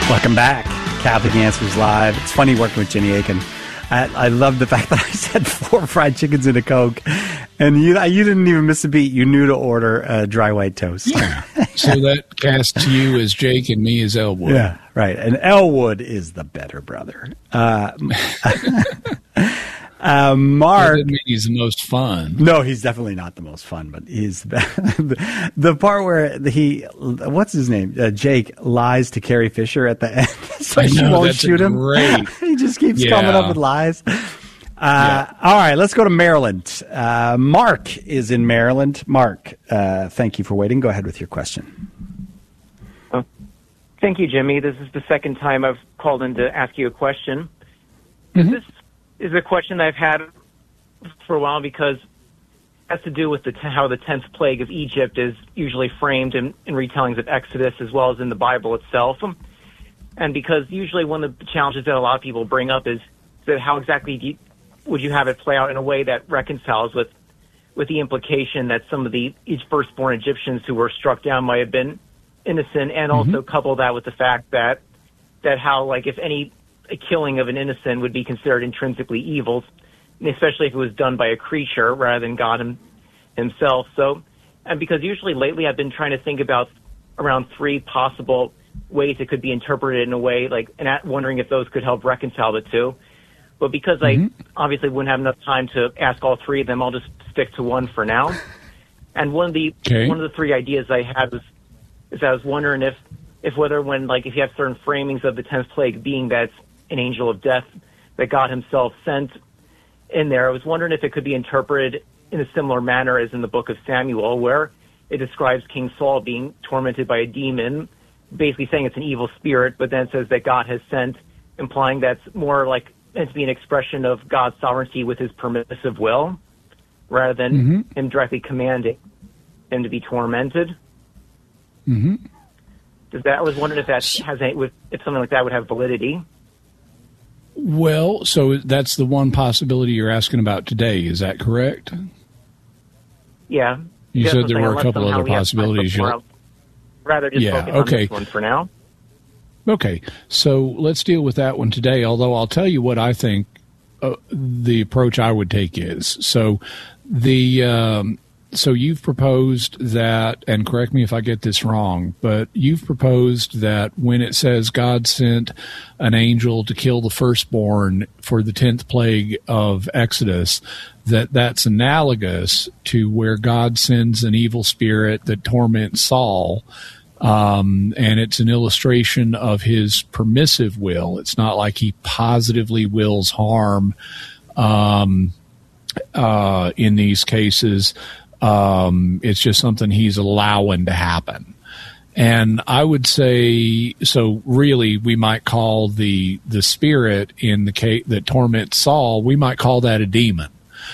Welcome back. Catholic Answers Live. It's funny working with Jenny Aiken. I love the fact that I said 4 fried chickens and a Coke, and you didn't even miss a beat. You knew to order dry white toast. Yeah. So that casts you as Jake and me as Elwood. Yeah, right. And Elwood is the better brother. Mark. That doesn't mean he's the most fun. No, he's definitely not the most fun, but he's the part where what's his name? Jake lies to Carrie Fisher at the end, so she won't shoot him. Great. He just keeps coming up with lies. All right, let's go to Maryland. Mark is in Maryland. Mark, thank you for waiting. Go ahead with your question. Thank you, Jimmy. This is the second time I've called in to ask you a question. Mm-hmm. This is a question that I've had for a while because it has to do with how the 10th plague of Egypt is usually framed in retellings of Exodus as well as in the Bible itself. And because usually one of the challenges that a lot of people bring up is that how exactly would you have it play out in a way that reconciles with the implication that some of the firstborn Egyptians who were struck down might have been innocent, and also couple that with the fact that how, like, if any a killing of an innocent would be considered intrinsically evil, especially if it was done by a creature rather than God himself. So, and because usually lately I've been trying to think about around 3 possible ways it could be interpreted in a way, like, and wondering if those could help reconcile the two. But because I obviously wouldn't have enough time to ask all 3 of them, I'll just stick to one for now. And one of the 3 ideas I had is I was wondering if whether when, like, if you have certain framings of the 10th plague being that it's an angel of death that God himself sent in there, I was wondering if it could be interpreted in a similar manner as in the book of Samuel, where it describes King Saul being tormented by a demon, basically saying it's an evil spirit, but then it says that God has sent, implying that's more like meant to be an expression of God's sovereignty with his permissive will, rather than him directly commanding him to be tormented. I was wondering if that if something like that would have validity. Well, so that's the one possibility you're asking about today. Is that correct? Yeah. You said there were a couple other possibilities. Rather just focus on this one for now. Okay, so let's deal with that one today, although I'll tell you what I think the approach I would take is. So so you've proposed that, and correct me if I get this wrong, but you've proposed that when it says God sent an angel to kill the firstborn for the 10th plague of Exodus, that's analogous to where God sends an evil spirit that torments Saul, and it's an illustration of his permissive will. It's not like he positively wills harm in these cases. It's just something he's allowing to happen. And I would say, so really we might call the spirit in the case that torments Saul, we might call that a demon.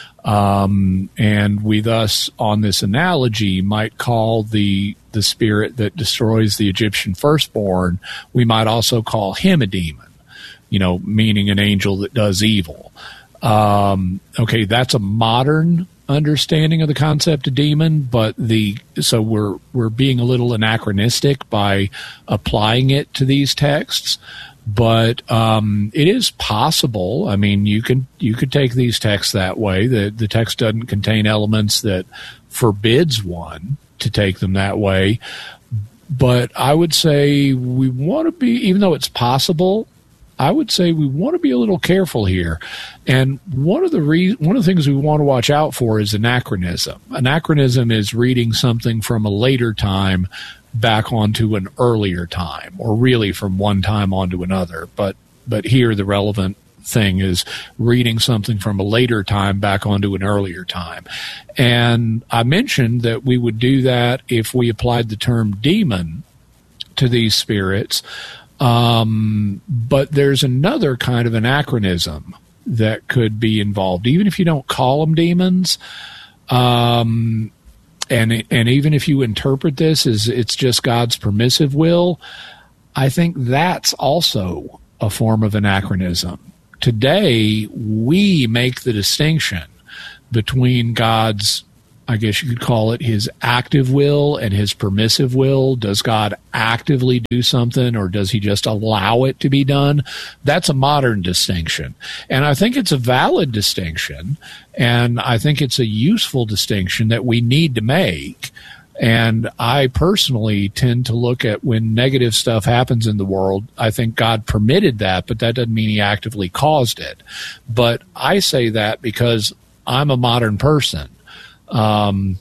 And we thus, on this analogy, might call the spirit that destroys the Egyptian firstborn, we might also call him a demon, meaning an angel that does evil. Okay, that's a modern understanding of the concept of demon, but so we're being a little anachronistic by applying it to these texts. But it is possible. I mean, you could take these texts that way. The text doesn't contain elements that forbids one to take them that way. But I would say we want to be, even though it's possible, I would say we want to be a little careful here. And one of the things we want to watch out for is anachronism. Anachronism is reading something from a later time back onto an earlier time, or really from one time onto another. But here the relevant thing is reading something from a later time back onto an earlier time. And I mentioned that we would do that if we applied the term demon to these spirits. But there's another kind of anachronism that could be involved, even if you don't call them demons. And even if you interpret this as it's just God's permissive will, I think that's also a form of anachronism. Today, we make the distinction between God's I guess you could call it his active will and his permissive will. Does God actively do something, or does he just allow it to be done? That's a modern distinction. And I think it's a valid distinction, and I think it's a useful distinction that we need to make. And I personally tend to look at when negative stuff happens in the world, I think God permitted that, but that doesn't mean he actively caused it. But I say that because I'm a modern person. I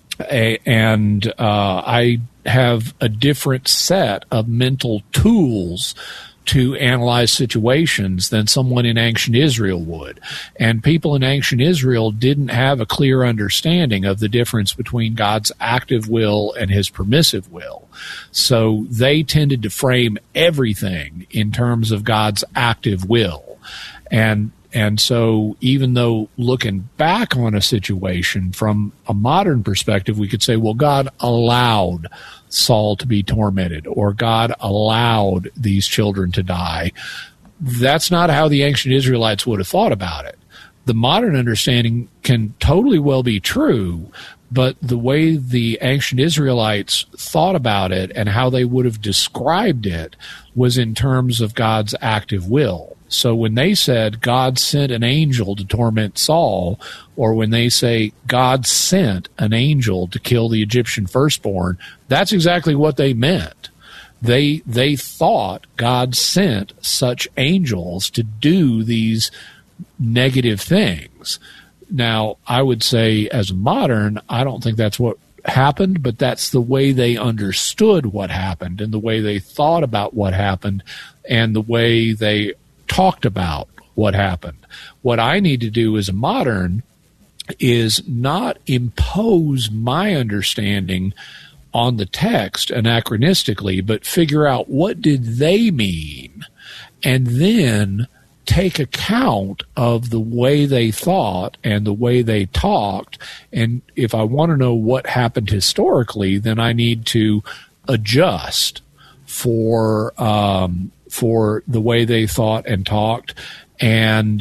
have a different set of mental tools to analyze situations than someone in ancient Israel would. And people in ancient Israel didn't have a clear understanding of the difference between God's active will and his permissive will. So they tended to frame everything in terms of God's active will. And so even though looking back on a situation from a modern perspective, we could say, well, God allowed Saul to be tormented, or God allowed these children to die. That's not how the ancient Israelites would have thought about it. The modern understanding can totally well be true, but the way the ancient Israelites thought about it and how they would have described it was in terms of God's active will. So when they said God sent an angel to torment Saul, or when they say God sent an angel to kill the Egyptian firstborn, that's exactly what they meant. They thought God sent such angels to do these negative things. Now, I would say as a modern, I don't think that's what happened, but that's the way they understood what happened and the way they thought about what happened and the way they talked about what happened. What I need to do as a modern is not impose my understanding on the text anachronistically, but figure out what did they mean, and then take account of the way they thought and the way they talked. And if I want to know what happened historically, then I need to adjust for the way they thought and talked, and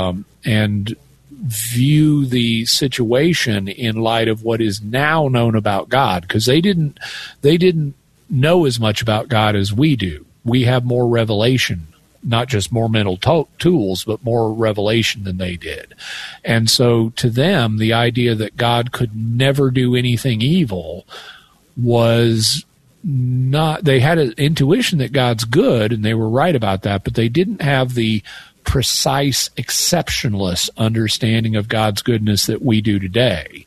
view the situation in light of what is now known about God, because they didn't know as much about God as we do. We have more revelation, not just more mental tools, but more revelation than they did. And so to them, the idea that God could never do anything evil was not, they had an intuition that God's good, and they were right about that, but they didn't have the precise, exceptionalist understanding of God's goodness that we do today.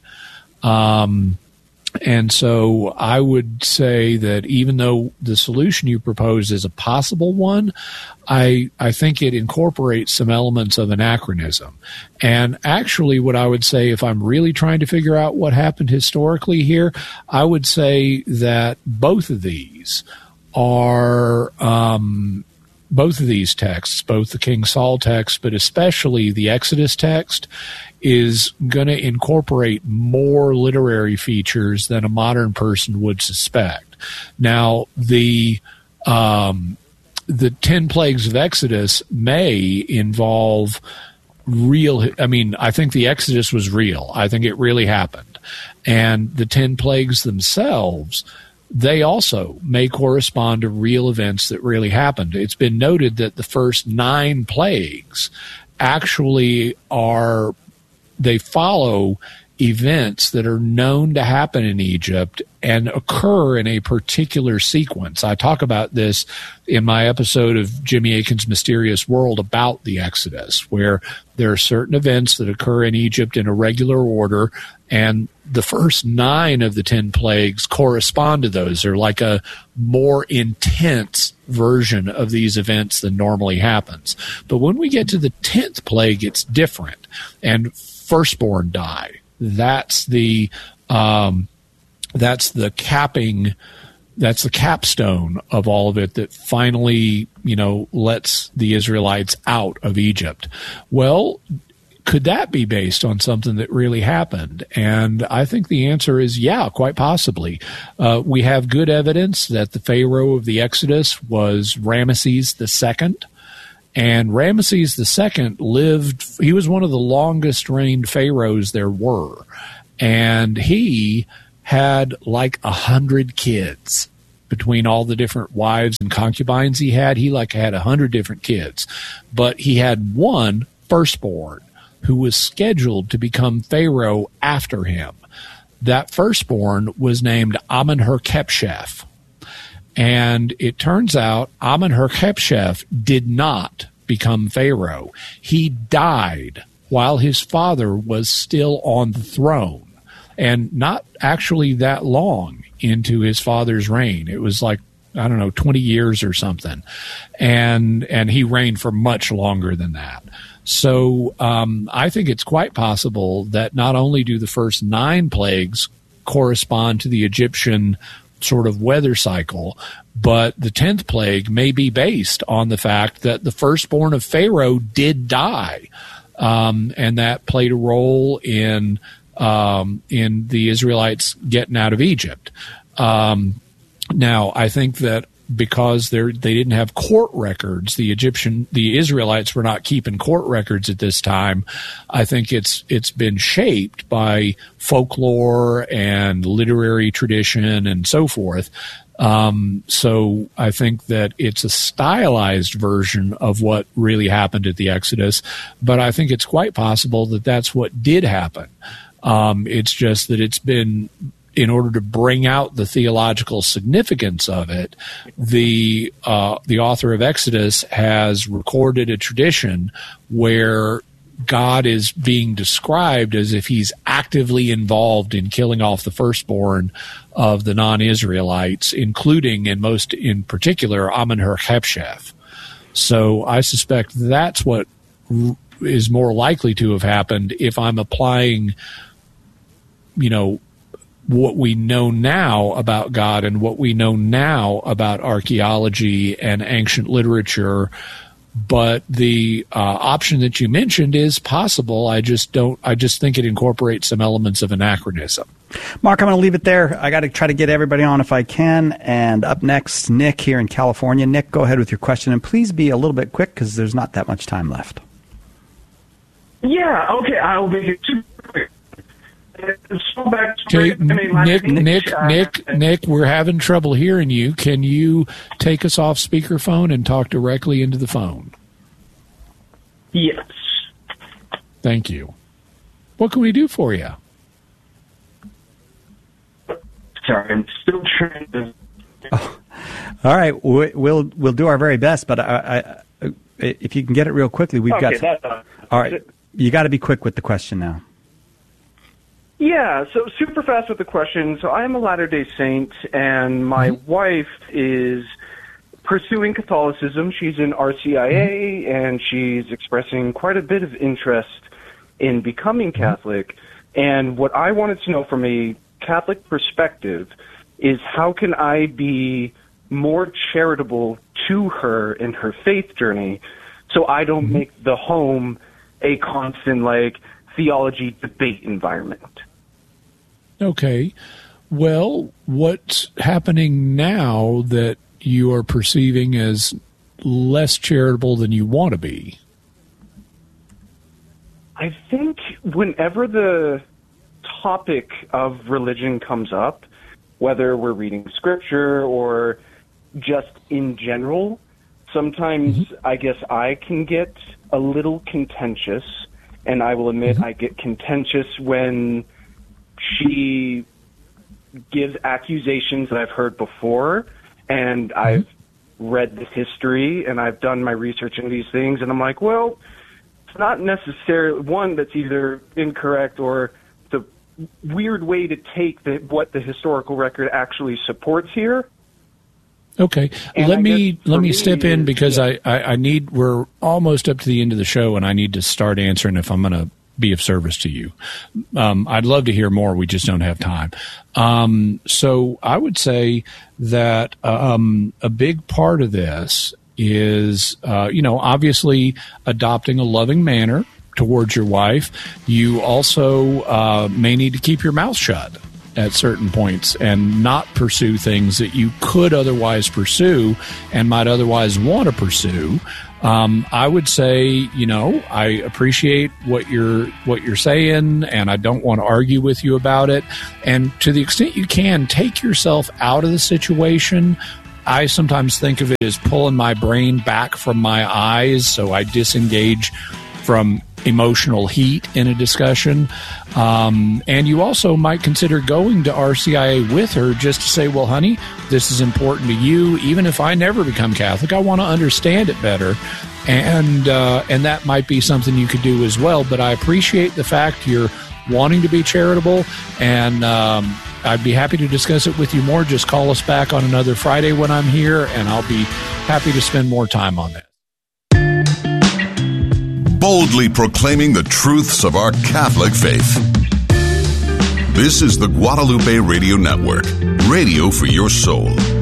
And so I would say that even though the solution you propose is a possible one, I think it incorporates some elements of anachronism. And actually what I would say, if I'm really trying to figure out what happened historically here, I would say that both of these are both of these texts, both the King Saul text, but especially the Exodus text, is going to incorporate more literary features than a modern person would suspect. Now, the 10 plagues of Exodus may involve real, I mean, I think the Exodus was real. I think it really happened. And the 10 plagues themselves, they also may correspond to real events that really happened. It's been noted that the first 9 plagues actually are, they follow events that are known to happen in Egypt and occur in a particular sequence. I talk about this in my episode of Jimmy Akin's Mysterious World about the Exodus, where there are certain events that occur in Egypt in a regular order, and the first 9 of the 10 plagues correspond to those. They're like a more intense version of these events than normally happens. But when we get to the 10th plague, it's different, and firstborn die. That's the capstone of all of it that finally, lets the Israelites out of Egypt. Well, could that be based on something that really happened? And I think the answer is yeah, quite possibly. We have good evidence that the Pharaoh of the Exodus was Ramesses II. And Ramesses II lived, he was one of the longest reigned pharaohs there were. and he had like 100 kids. Between all the different wives and concubines he had 100 different kids. But he had one firstborn who was scheduled to become Pharaoh after him. That firstborn was named Amenhotep. And it turns out Amenhotep did not become Pharaoh. He died while his father was still on the throne, and not actually that long into his father's reign. It was like, 20 years or something. And he reigned for much longer than that. So I think it's quite possible that not only do the first 9 plagues correspond to the Egyptian sort of weather cycle, but the 10th plague may be based on the fact that the firstborn of Pharaoh did die. And that played a role in the Israelites getting out of Egypt. Now, I think that because they didn't have court records, the Israelites were not keeping court records at this time. I think it's been shaped by folklore and literary tradition and so forth. So I think that it's a stylized version of what really happened at the Exodus, but I think it's quite possible that that's what did happen. It's just that it's been, in order to bring out the theological significance of it, the author of Exodus has recorded a tradition where God is being described as if he's actively involved in killing off the firstborn of the non-Israelites, including and most in particular Amenhotep. So I suspect that's what is more likely to have happened if I'm applying, what we know now about God and what we know now about archaeology and ancient literature. But the option that you mentioned is possible. I just think it incorporates some elements of anachronism. Mark, I'm going to leave it there. I got to try to get everybody on if I can. And up next, Nick here in California. Nick, go ahead with your question, and please be a little bit quick because there's not that much time left. Yeah, okay, I'll make it super quick. Okay, Nick, we're having trouble hearing you. Can you take us off speakerphone and talk directly into the phone? Yes. Thank you. What can we do for you? Sorry, I'm still trying to... Oh, all right, we'll do our very best, but I if you can get it real quickly, we've got... All right, you got to be quick with the question now. Yeah, so super fast with the question. So I am a Latter-day Saint, and my wife is pursuing Catholicism. She's in RCIA, and she's expressing quite a bit of interest in becoming Catholic. And what I wanted to know from a Catholic perspective is how can I be more charitable to her in her faith journey so I don't make the home a constant, theology debate environment. Okay. Well, what's happening now that you are perceiving as less charitable than you want to be? I think whenever the topic of religion comes up, whether we're reading scripture or just in general, sometimes I guess I can get a little contentious, and I will admit I get contentious when she gives accusations that I've heard before, and I've read the history, and I've done my research into these things, and I'm like, well, it's not necessarily one that's either incorrect or the weird way to take what the historical record actually supports here. Okay, and let me step in because I need, we're almost up to the end of the show, and I need to start answering if I'm going to be of service to you. I'd love to hear more. We just don't have time. So I would say that a big part of this is, obviously adopting a loving manner towards your wife. You also may need to keep your mouth shut at certain points and not pursue things that you could otherwise pursue and might otherwise want to pursue. I would say, I appreciate what you're saying, and I don't want to argue with you about it. And to the extent you can, take yourself out of the situation. I sometimes think of it as pulling my brain back from my eyes, so I disengage from emotional heat in a discussion. And you also might consider going to RCIA with her just to say, well, honey, this is important to you. Even if I never become Catholic, I want to understand it better. And that might be something you could do as well. But I appreciate the fact you're wanting to be charitable, and I'd be happy to discuss it with you more. Just call us back on another Friday when I'm here, and I'll be happy to spend more time on that. Boldly proclaiming the truths of our Catholic faith. This is the Guadalupe Radio Network, radio for your soul.